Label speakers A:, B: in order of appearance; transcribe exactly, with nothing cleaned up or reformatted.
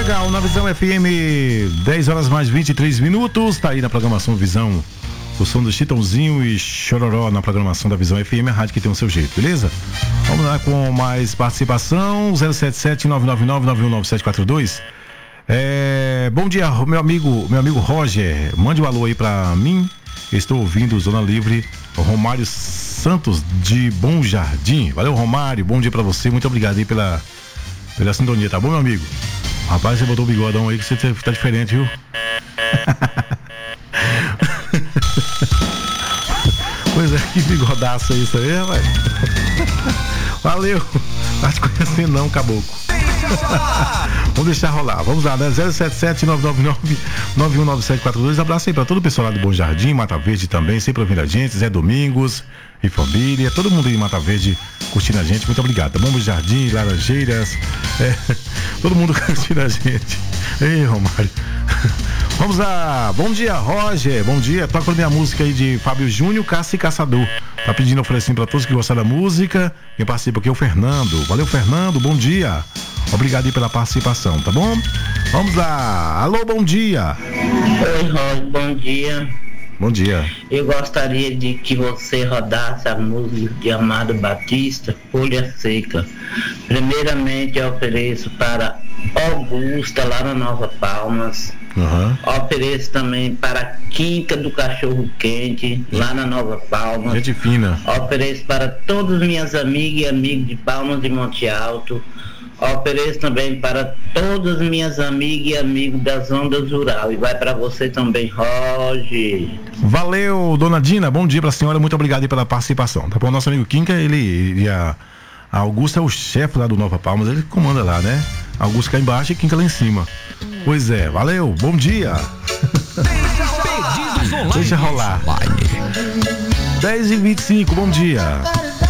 A: legal, na Visão F M, dez horas mais vinte e três minutos, tá aí na programação Visão, o som do Chitãozinho e Chororó na programação da Visão F M, a rádio que tem o seu jeito, beleza? Vamos lá com mais participação, zero sete sete, nove nove nove, nove um nove sete quatro dois. É, bom dia, meu amigo, meu amigo Roger, mande um alô aí pra mim, estou ouvindo Zona Livre, Romário Santos de Bom Jardim. Valeu, Romário, bom dia pra você, muito obrigado aí pela, pela sintonia, tá bom, meu amigo? Rapaz, você botou o bigodão aí que você tá diferente, viu? Pois é, que bigodaço é isso aí, rapaz? Valeu, tá te conhecendo não, caboclo. Vamos deixar rolar, vamos lá, né? zero sete sete, nove nove nove, nove um nove sete quatro dois. Abraço aí pra todo o pessoal lá do Bom Jardim, Mata Verde também, sempre ouvindo a gente, Zé Domingos e família, todo mundo aí em Mata Verde curtindo a gente, muito obrigado. Bom Jardim, Laranjeiras, é, todo mundo curtindo a gente. Ei, Romário. Vamos lá, bom dia, Roger, bom dia, toca pra minha música aí de Fábio Júnior, Caça e Caçador. Tá pedindo oferecendo pra todos que gostaram da música. Quem participa aqui é o Fernando. Valeu, Fernando, bom dia. Obrigado aí pela participação, tá bom? Vamos lá, alô, bom dia.
B: Oi, Roger, bom dia.
A: Bom dia.
B: Eu gostaria de que você rodasse a música de Amado Batista, Folha Seca. Primeiramente eu ofereço para Augusta, lá na Nova Palmas.
A: Uhum.
B: Ofereço também para a Quinta do Cachorro Quente, lá na Nova Palmas.
A: Gente fina.
B: Ofereço para todas as minhas amigas e amigos de Palmas de Monte Alto. Ofereço também para todas as minhas amigas e amigos das Ondas Rural. E vai para você também, Roger.
A: Valeu, dona Dina. Bom dia para a senhora. Muito obrigado aí pela participação. Tá bom? Nosso amigo Quinca, ele, ele a, a Augusta é o chefe lá do Nova Palmas. Ele comanda lá, né? Augusto cá embaixo e Quinca lá em cima. Pois é, valeu. Bom dia. Deixa rolar. dez e vinte e cinco, bom dia.